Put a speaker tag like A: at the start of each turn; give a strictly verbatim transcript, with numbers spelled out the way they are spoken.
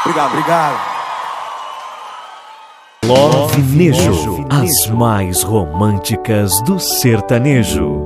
A: Obrigado, obrigado.
B: Love Nejo, as mais românticas do sertanejo.